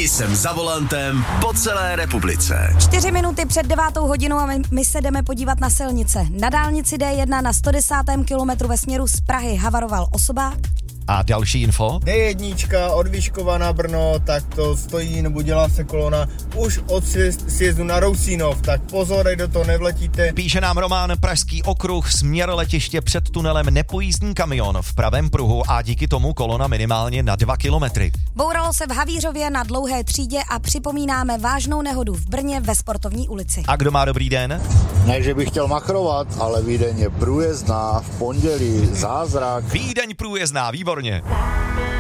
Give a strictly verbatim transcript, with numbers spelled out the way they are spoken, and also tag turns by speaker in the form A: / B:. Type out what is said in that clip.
A: I jsem za volantem po celé republice.
B: Čtyři minuty před devátou hodinou a my, my se jdeme podívat na silnice. Na dálnici D jedna na sto desátém kilometru ve směru z Prahy havaroval osobák.
C: A další info?
D: D jedna od Vyškova na Brno, tak to stojí nebo dělá se kolona už od sjezdu na Rousínov, tak pozor, do toho nevletíte.
C: Píše nám Roman, Pražský okruh, směr letiště před tunelem nepojízdný kamion v pravém pruhu a díky tomu kolona minimálně na dva kilometry.
B: Bouralo se v Havířově na Dlouhé třídě a připomínáme vážnou nehodu v Brně ve Sportovní ulici.
C: A kdo má dobrý den?
E: Ne, že bych chtěl machrovat, ale Vídeň je průjezdná, v pondělí zázrak.
C: Vídeň průjezdná, výborně.